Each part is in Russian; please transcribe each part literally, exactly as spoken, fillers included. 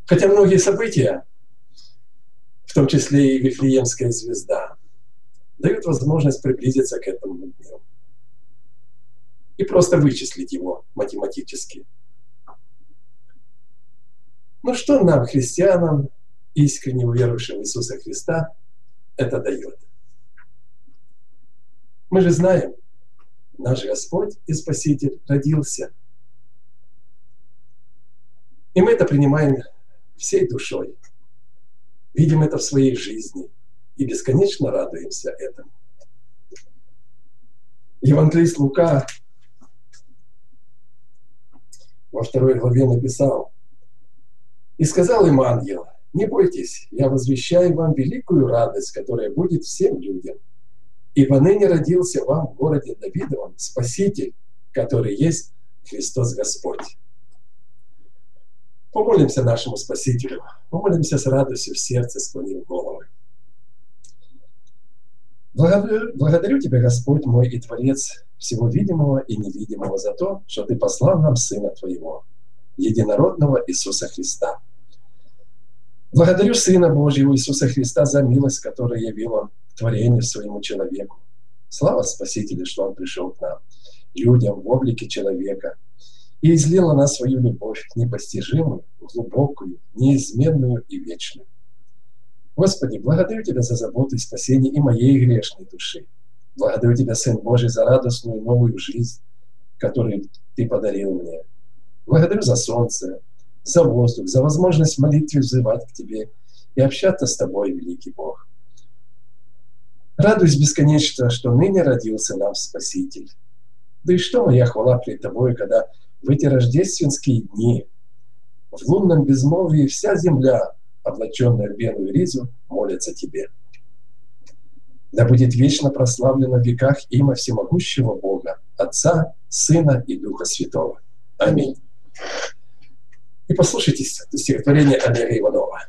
Хотя многие события, в том числе и Вифлеемская звезда, дают возможность приблизиться к этому дню и просто вычислить его математически. Ну что нам, христианам, искренне верующим в Иисуса Христа, это дает? Мы же знаем, наш Господь и Спаситель родился. И мы это принимаем всей душой. Видим это в своей жизни и бесконечно радуемся этому. Евангелист Лука во второй главе написал: «И сказал им ангел: не бойтесь, я возвещаю вам великую радость, которая будет всем людям. Ибо ныне родился вам в городе Давидовом Спаситель, который есть Христос Господь». Помолимся нашему Спасителю, помолимся с радостью в сердце, склонив головы. Благодарю, благодарю Тебя, Господь мой и Творец всего видимого и невидимого, за то, что Ты послал нам Сына Твоего, единородного Иисуса Христа. Благодарю Сына Божьего Иисуса Христа за милость, которую явил Он к творению своему человеку. Слава Спасителю, что Он пришел к нам, людям в облике человека, и излил на нас свою любовь, непостижимую, глубокую, неизменную и вечную. Господи, благодарю Тебя за заботу и спасение и моей грешной души. Благодарю Тебя, Сын Божий, за радостную новую жизнь, которую Ты подарил мне. Благодарю за солнце, за воздух, за возможность в молитве взывать к Тебе и общаться с Тобой, великий Бог. Радуюсь бесконечно, что ныне родился нам Спаситель. Да и что моя хвала пред Тобой, когда в эти рождественские дни в лунном безмолвии вся земля, облаченная в белую ризу, молится Тебе. Да будет вечно прославлено в веках имя всемогущего Бога, Отца, Сына и Духа Святого. Аминь. И послушайте стихотворение Олега Иванова.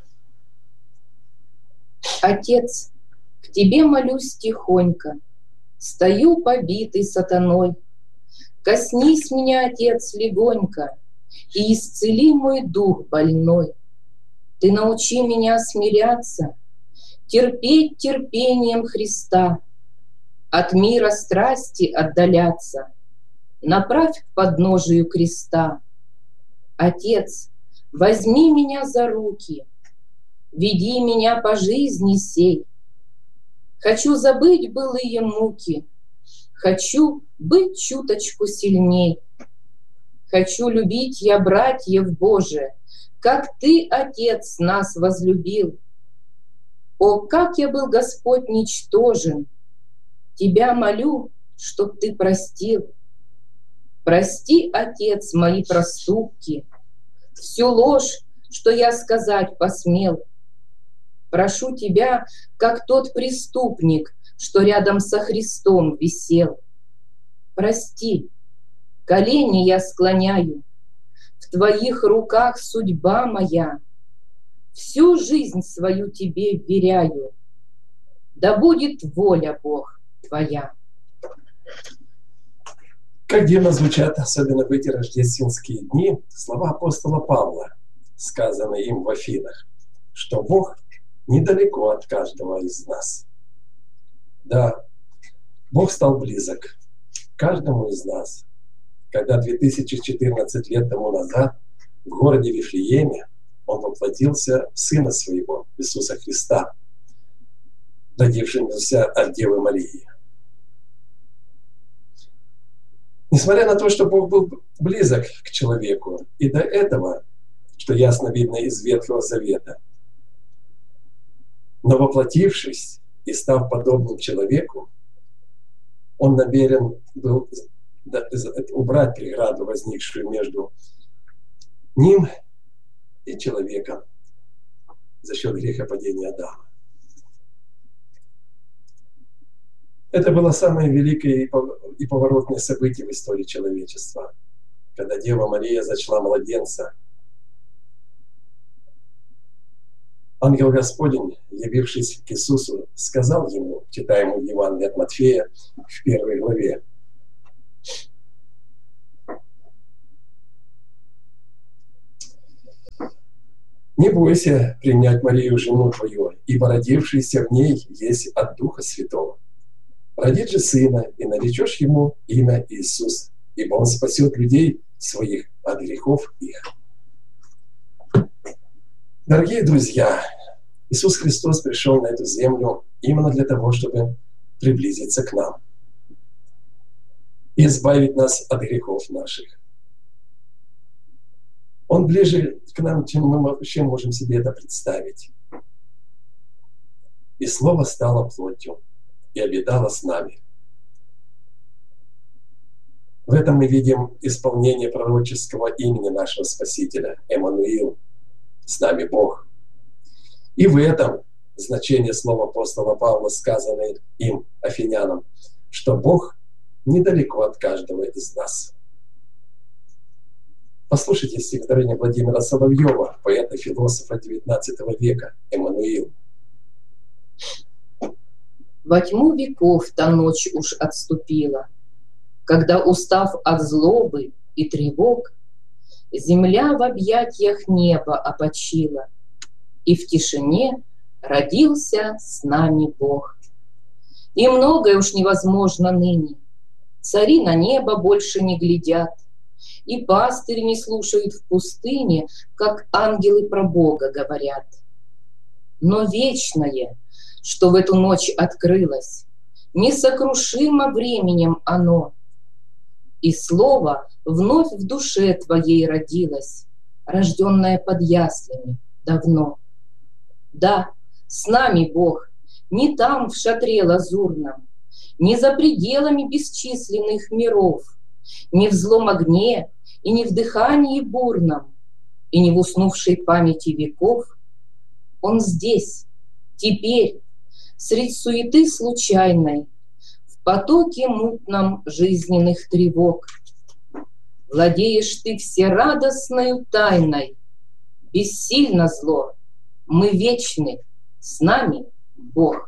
Отец, к Тебе молюсь тихонько, стою побитый сатаной. Коснись меня, Отец, легонько, и исцели мой дух больной. Ты научи меня смиряться, терпеть терпением Христа, от мира страсти отдаляться, направь к подножию креста. Отец, возьми меня за руки, веди меня по жизни сей. Хочу забыть былые муки, хочу быть чуточку сильней. Хочу любить я братьев Божие, как Ты, Отец, нас возлюбил. О, как я был, Господь, ничтожен! Тебя молю, чтоб Ты простил. Прости, Отец, мои проступки, всю ложь, что я сказать посмел. Прошу Тебя, как тот преступник, что рядом со Христом висел. Прости, колени я склоняю, в Твоих руках судьба моя. Всю жизнь свою Тебе вверяю, да будет воля, Бог, Твоя. Как дивно звучат, особенно в эти рождественские дни, слова апостола Павла, сказанные им в Афинах, что Бог недалеко от каждого из нас. Да, Бог стал близок каждому из нас, когда две тысячи четырнадцать лет тому назад в городе Вифлееме Он воплотился в Сына Своего, Иисуса Христа, родившегося от Девы Марии. Несмотря на то, что Бог был близок к человеку, и до этого, что ясно видно из Ветхого Завета, но воплотившись и став подобным человеку, Он намерен был убрать преграду, возникшую между Ним и человеком за счет грехопадения Адама. Это было самое великое и поворотное событие в истории человечества, когда Дева Мария зачала младенца. Ангел Господень, явившись к Иисусу, сказал ему, читаем в Евангелии от Матфея в первой главе: Не бойся принять Марию, жену твою, ибо родившийся в ней есть от Духа Святого. Родит же сына, и наречешь ему имя Иисус, ибо он спасет людей своих от грехов их. Дорогие друзья, Иисус Христос пришел на эту землю именно для того, чтобы приблизиться к нам и избавить нас от грехов наших. Он ближе к нам, чем мы вообще можем себе это представить. И Слово стало плотью и обитало с нами. В этом мы видим исполнение пророческого имени нашего Спасителя, Эммануил, с нами Бог. И в этом значение слова апостола Павла, сказанное им, афинянам, что Бог недалеко от каждого из нас. Послушайте стихотворение Владимира Соловьева, поэта-философа девятнадцатого века, Эммануил. Во тьму веков та ночь уж отступила, когда, устав от злобы и тревог, земля в объятиях неба опочила, и в тишине родился с нами Бог. И многое уж невозможно ныне. Цари на небо больше не глядят, и пастыри не слушают в пустыне, как ангелы про Бога говорят. Но вечное, что в эту ночь открылось, несокрушимо временем оно, и слово вновь в душе твоей родилось, рожденное под яслями давно. Да, с нами Бог, не там в шатре лазурном, не за пределами бесчисленных миров, не в злом огне и не в дыхании бурном, и не в уснувшей памяти веков. Он здесь, теперь, средь суеты случайной, в потоке мутном жизненных тревог. Владеешь ты всерадостною тайной, бессильно зло, мы вечны, с нами Бог.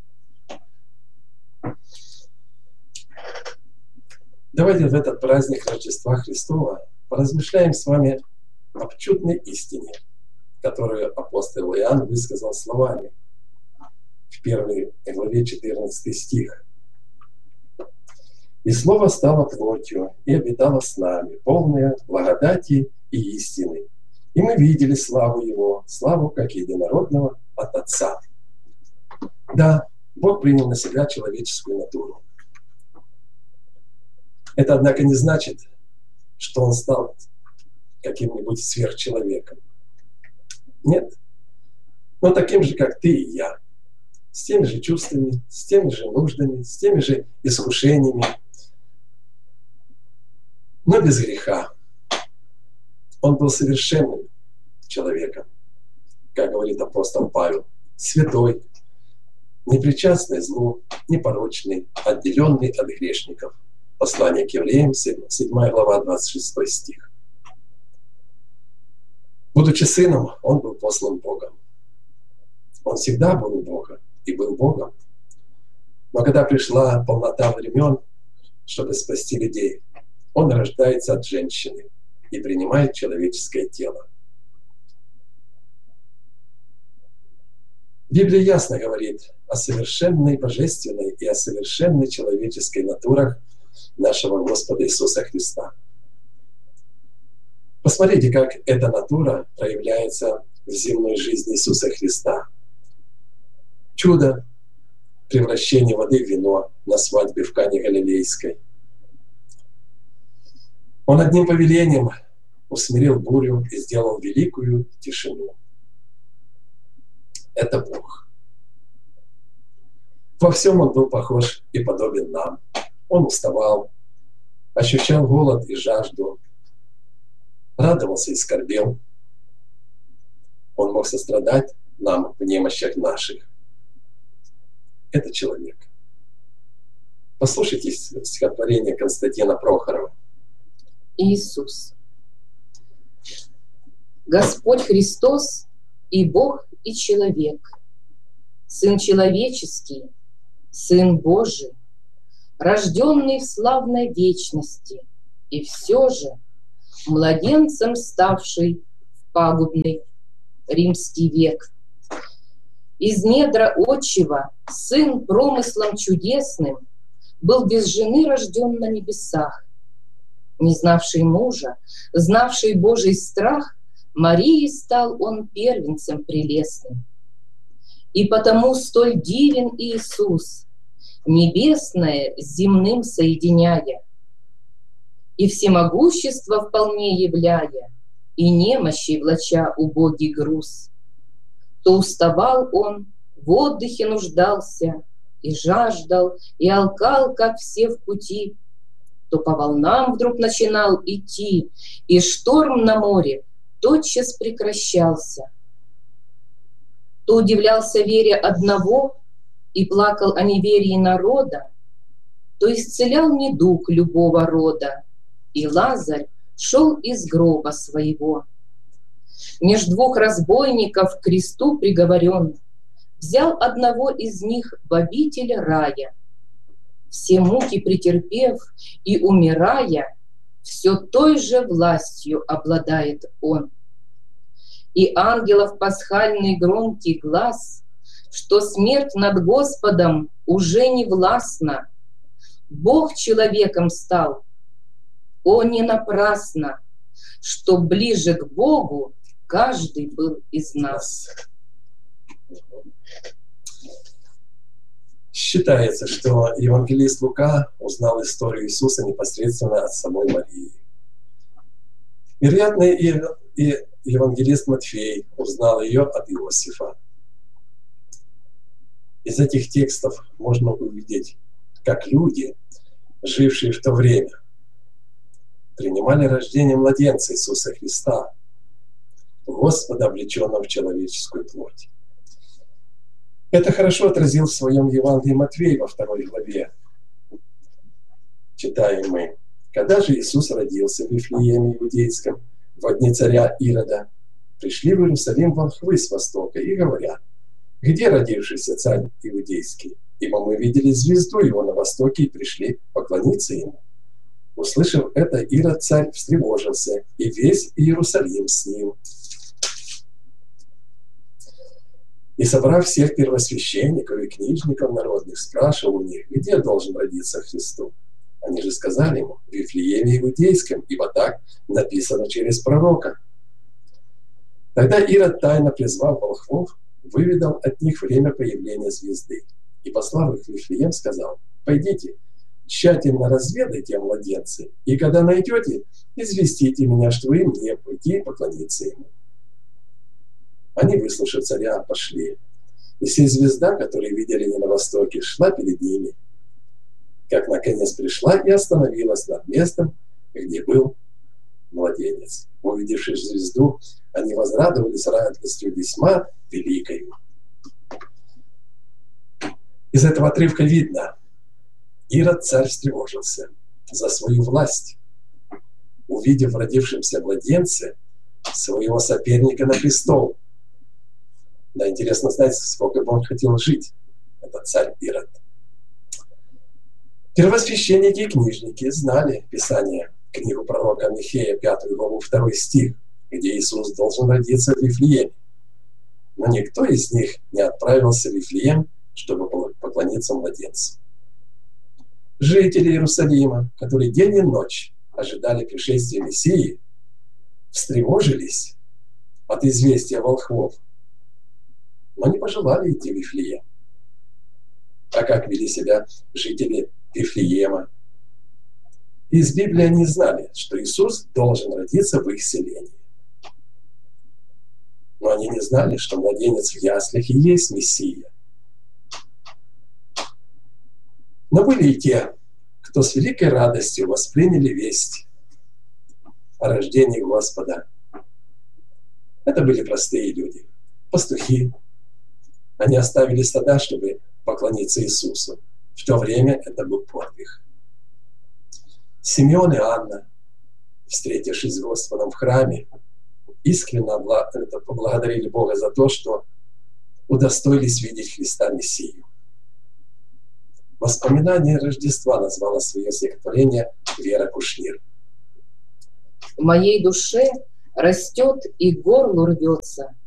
Давайте в этот праздник Рождества Христова поразмышляем с вами об чудной истине, которую апостол Иоанн высказал словами в первой главе четырнадцатый стих. «И Слово стало плотью и обитало с нами, полное благодати и истины. И мы видели славу Его, славу как единородного от Отца». Да, Бог принял на себя человеческую натуру. Это, однако, не значит, что Он стал каким-нибудь сверхчеловеком. Нет. Но таким же, как ты и я. С теми же чувствами, с теми же нуждами, с теми же искушениями. Но без греха. Он был совершенным человеком, как говорит апостол Павел, святой, непричастный злу, непорочный, отделенный от грешников. Послание к евреям, седьмая глава, двадцать шестой стих. Будучи сыном, он был послан Богом. Он всегда был у Бога и был Богом. Но когда пришла полнота времен, чтобы спасти людей, он рождается от женщины и принимает человеческое тело. Библия ясно говорит о совершенной божественной и о совершенной человеческой натурах нашего Господа Иисуса Христа. Посмотрите, как эта натура проявляется в земной жизни Иисуса Христа. Чудо превращения воды в вино на свадьбе в Кане Галилейской. Он одним повелением усмирил бурю и сделал великую тишину. Это Бог. Во всем Он был похож и подобен нам. Он уставал, ощущал голод и жажду, радовался и скорбел. Он мог сострадать нам в немощах наших. Это человек. Послушайте стихотворение Константина Прохорова. Иисус. Господь Христос и Бог, и человек, Сын человеческий, Сын Божий, рожденный в славной вечности, и все же младенцем ставший в пагубной римский век. Из недра отчего сын промыслом чудесным был без жены рожден на небесах. Не знавший мужа, знавший Божий страх, Марии стал он первенцем прелестным. И потому столь дивен Иисус, небесное с земным соединяя, и всемогущество вполне являя, и немощи влача убогий груз. То уставал он, в отдыхе нуждался, и жаждал, и алкал, как все в пути, то по волнам вдруг начинал идти, и шторм на море тотчас прекращался. То удивлялся вере одного и плакал о неверии народа, то исцелял недуг любого рода, и Лазарь шел из гроба своего. Меж двух разбойников к кресту приговорен, взял одного из них в обитель рая. Все муки претерпев и умирая, все той же властью обладает он. И ангелов пасхальный громкий глас, что смерть над Господом уже не властна. Бог человеком стал, о, не напрасно, что ближе к Богу каждый был из нас. Считается, что евангелист Лука узнал историю Иисуса непосредственно от самой Марии. Вероятно, и, и евангелист Матфей узнал ее от Иосифа. Из этих текстов можно увидеть, как люди, жившие в то время, принимали рождение младенца Иисуса Христа, Господа, облеченного в человеческую плоть. Это хорошо отразил в своем Евангелии Матфей во второй главе. Читаем мы. «Когда же Иисус родился в Вифлееме Иудейском, во дни царя Ирода, пришли в Иерусалим волхвы с востока и говорят: где родившийся царь Иудейский? Ибо мы видели звезду его на востоке и пришли поклониться ему». Услышав это, Ирод царь встревожился, и весь Иерусалим с ним. И, собрав всех первосвященников и книжников народных, спрашивал у них, где должен родиться Христу. Они же сказали ему: в Вифлееме Иудейском, ибо так написано через пророка. Тогда Ирод, тайно призвав волхвов, выведал от них время появления звезды. И, послав их в Вифлеем, сказал: пойдите, тщательно разведайте о младенце, и когда найдете, известите меня, что вы мне пойти поклониться ему. Они, выслушав царя, пошли. И сей звезда, которую видели они на востоке, шла перед ними, как наконец пришла и остановилась над местом, где был младенец. Увидевши звезду, они возрадовались радостью весьма великою. Из этого отрывка видно, Ирод царь встревожился за свою власть, увидев в родившемся младенце своего соперника на престол. Да, интересно знать, сколько бы он хотел жить, этот царь Ирод. Первосвященники и книжники знали Писание, книгу пророка Михея, пятую главу, второй стих, где Иисус должен родиться в Вифлееме. Но никто из них не отправился в Вифлеем, чтобы поклониться младенцу. Жители Иерусалима, которые день и ночь ожидали пришествия Мессии, встревожились от известия волхвов, но не пожелали идти в Вифлеем. А как вели себя жители Вифлеема? Из Библии они знали, что Иисус должен родиться в их селении. Но они не знали, что младенец в яслях и есть Мессия. Но были и те, кто с великой радостью восприняли весть о рождении Господа. Это были простые люди, пастухи. Они оставили стада, чтобы поклониться Иисусу. В то время это был подвиг. Симеон и Анна, встретившись с Господом в храме, искренне поблагодарили Бога за то, что удостоились видеть Христа Мессию. Воспоминание Рождества назвало свое стихотворение Вера Кушнир. В моей душе растет и к горлу рвется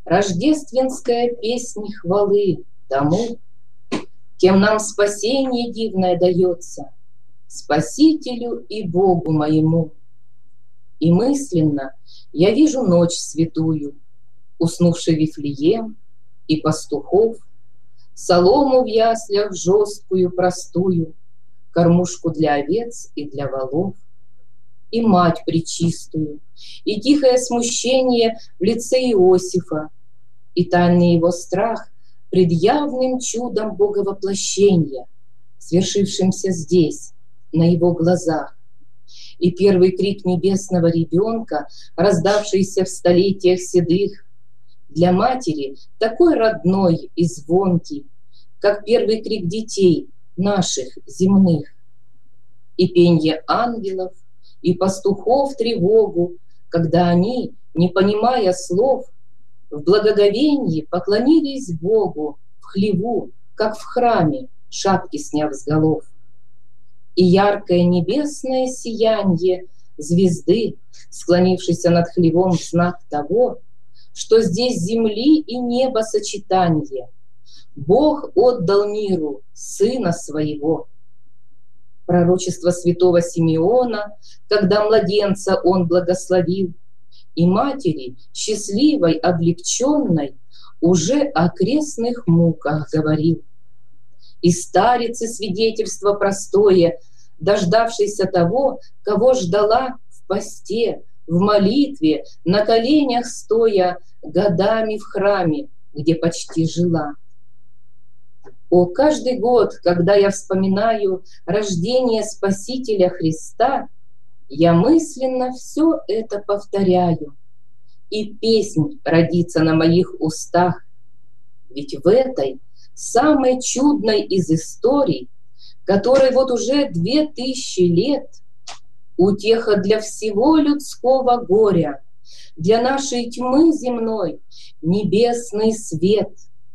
Рождественская песнь хвалы тому, кем нам спасение дивное дается, Спасителю и Богу моему. И мысленно я вижу ночь святую, уснувший Вифлеем и пастухов, солому в яслях жесткую простую, кормушку для овец и для волов, и мать пречистую, и тихое смущение в лице Иосифа, и тайный его страх пред явным чудом Боговоплощения, свершившимся здесь, на его глазах, и первый крик небесного ребенка, раздавшийся в столетиях седых, для матери такой родной и звонкий, как первый крик детей наших земных, и пенье ангелов, и пастухов тревогу, когда они, не понимая слов, в благоговении поклонились Богу в хлеву, как в храме, шапки сняв с голов. И яркое небесное сиянье звезды, склонившейся над хлевом, в знак того, что здесь земли и неба сочетанье. Бог отдал миру Сына Своего. Пророчество святого Симеона, когда младенца он благословил, и матери, счастливой, облегченной, уже о крестных муках говорил. И старицы свидетельство простое, дождавшейся того, кого ждала в посте, в молитве, на коленях стоя, годами в храме, где почти жила. О, каждый год, когда я вспоминаю рождение Спасителя Христа, я мысленно все это повторяю, и песнь родится на моих устах. Ведь в этой самой чудной из историй, которой вот уже две тысячи лет, утеха для всего людского горя, для нашей тьмы земной небесный свет.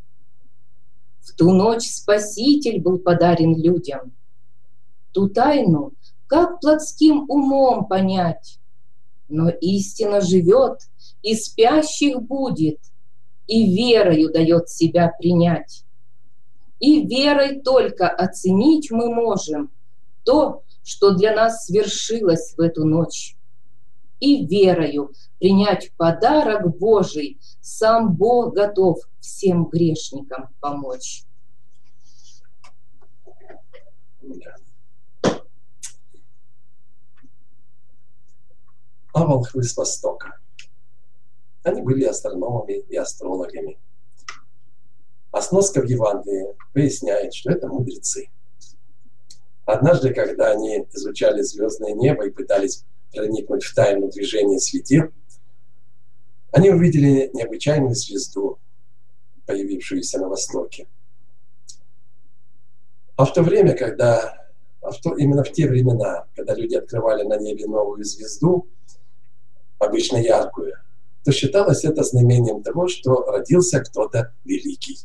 В ту ночь Спаситель был подарен людям. Ту тайну как плотским умом понять? Но истина живет и спящих будет, и верою дает себя принять. И верой только оценить мы можем то, что для нас свершилось в эту ночь. И верою принять подарок Божий, сам Бог готов всем грешникам помочь. А волхвы с Востока. Они были астрономами и астрологами. А сноска в Евангелии поясняет, что это мудрецы. Однажды, когда они изучали звездное небо и пытались проникнуть в тайну движения светил, они увидели необычайную звезду, появившуюся на востоке. А в то время, когда, а в то, именно в те времена, когда люди открывали на небе новую звезду, обычно яркую, то считалось это знамением того, что родился кто-то великий.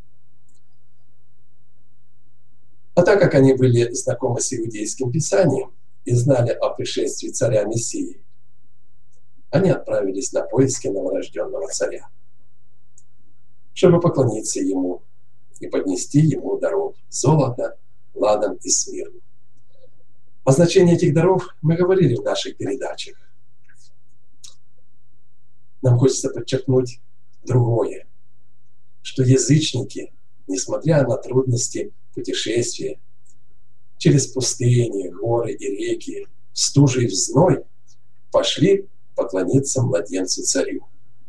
А так как они были знакомы с иудейским писанием и знали о пришествии царя Мессии, они отправились на поиски новорожденного царя, чтобы поклониться ему и поднести ему даров золота, ладан и смирну. О значении этих даров мы говорили в наших передачах. Нам хочется подчеркнуть другое, что язычники, несмотря на трудности путешествия через пустыни, горы и реки, в стужу и в зной, пошли поклониться младенцу-царю.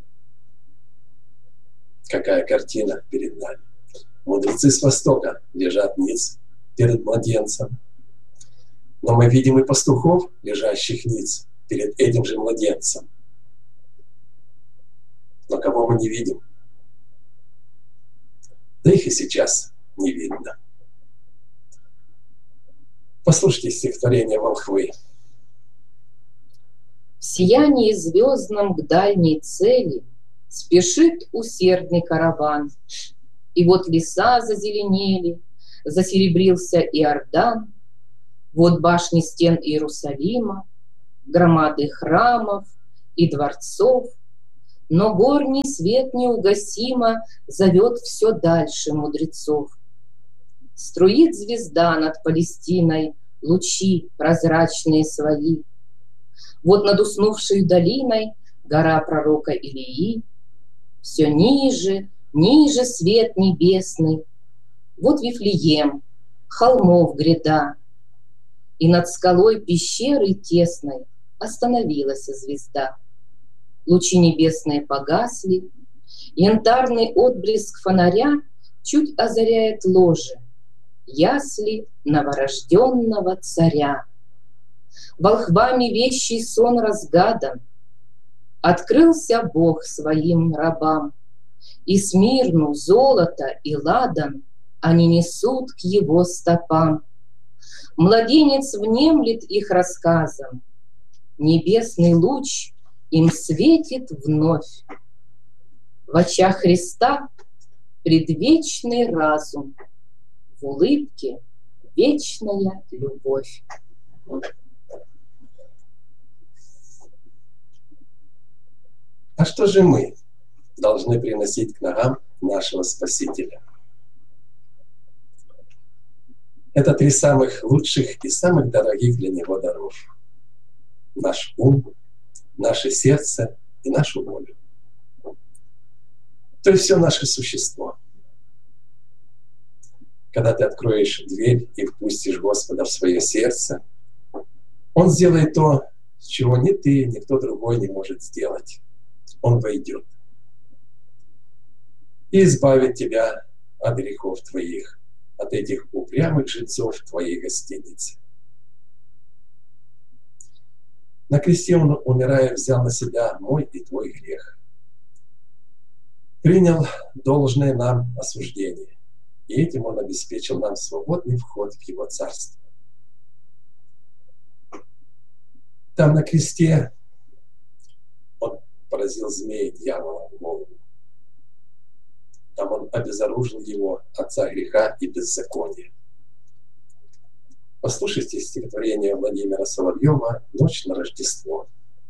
Какая картина перед нами. Мудрецы с Востока лежат ниц перед младенцем, но мы видим и пастухов, лежащих ниц перед этим же младенцем. Но кого мы не видим? Да их и сейчас не видно. Послушайте стихотворение «Волхвы». В сиянии звездном к дальней цели спешит усердный караван. И вот леса зазеленели, засеребрился Иордан, вот башни стен Иерусалима, громады храмов и дворцов, Но горний свет неугасимо зовет все дальше мудрецов. Струит звезда над Палестиной лучи прозрачные свои. Вот над уснувшей долиной гора пророка Илии. Все ниже, ниже свет небесный. Вот Вифлеем, холмов гряда. И над скалой пещеры тесной остановилась звезда. Лучи небесные погасли, янтарный отблеск фонаря чуть озаряет ложе, ясли новорожденного царя. Волхвами вещий сон разгадан, открылся Бог своим рабам, и Смирну, золото и ладан они несут к его стопам. Младенец внемлет их рассказам, небесный луч им светит вновь. В очах Христа предвечный разум, в улыбке вечная любовь. А что же мы должны приносить к ногам нашего Спасителя? Это три самых лучших и самых дорогих для Него даров. Наш ум, наше сердце и нашу волю. То есть все наше существо. Когда ты откроешь дверь и впустишь Господа в свое сердце, Он сделает то, чего ни ты, ни кто другой не может сделать. Он войдет и избавит тебя от грехов твоих, от этих упрямых жильцов твоей гостиницы. На кресте Он, умирая, взял на себя мой и твой грех. Принял должное нам осуждение, и этим Он обеспечил нам свободный вход в Его Царство. Там на кресте Он поразил змея дьявола в голову. Там Он обезоружил его, отца греха и беззакония. Послушайте стихотворение Владимира Соловьева «Ночь на Рождество».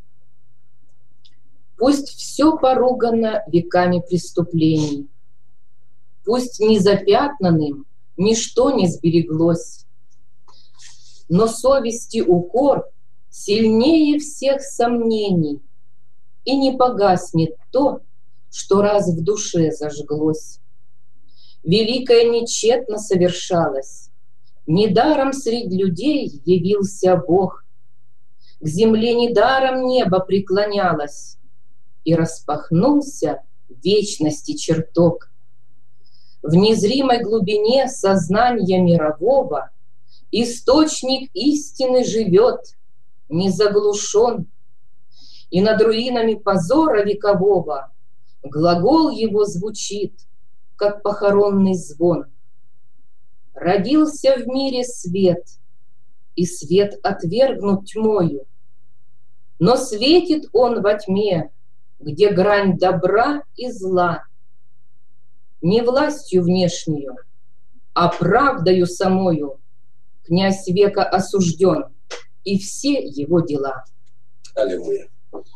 Пусть все поругано веками преступлений, пусть незапятнанным ничто не сбереглось, но совести укор сильнее всех сомнений, и не погаснет то, что раз в душе зажглось. Великое нечетно совершалось, недаром средь людей явился Бог. К земле недаром небо преклонялось, и распахнулся в вечности чертог. В незримой глубине сознания мирового источник истины живет, не заглушен, и над руинами позора векового глагол его звучит, как похоронный звон. Родился в мире свет, и свет отвергнут тьмою, но светит он во тьме, где грань добра и зла. Не властью внешнюю, а правдою самою князь века осужден, и все его дела. Аллилуйя.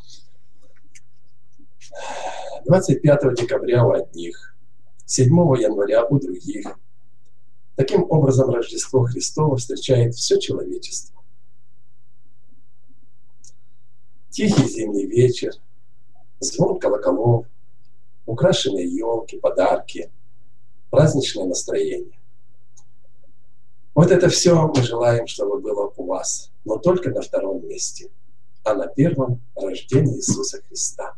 двадцать пятого декабря у одних, седьмого января у других. Таким образом, Рождество Христово встречает все человечество. Тихий зимний вечер, звон колоколов, украшенные елки, подарки, праздничное настроение. Вот это все мы желаем, чтобы было у вас, но только на втором месте, а на первом — рождение Иисуса Христа,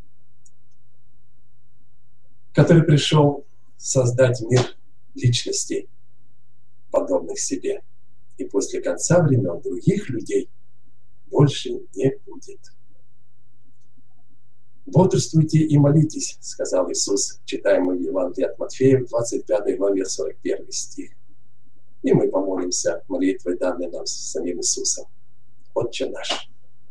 который пришел создать мир личностей, подобных себе, и после конца времен других людей больше не будет. «Бодрствуйте и молитесь», — сказал Иисус, читаем мы в Евангелии от Матфея, в двадцать пятой главе, сорок первый стих. И мы помолимся молитвой, данной нам самим Иисусом. «Отче наш».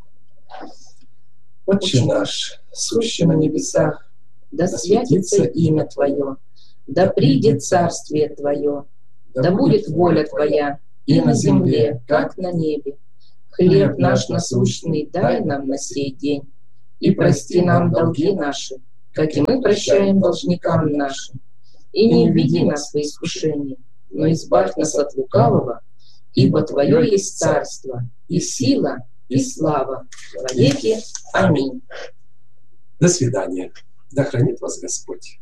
«Отче наш, сущий на небесах, да святится имя Твое, да придет царствие Твое, да будет воля Твоя и на земле, как на небе. Хлеб наш насущный дай нам на сей день, И прости нам долги наши, как и мы прощаем должникам нашим. И не введи нас в искушение, но избавь нас от лукавого, ибо Твое есть царство, и сила, и слава во веки. Аминь. До свидания. Да хранит вас Господь.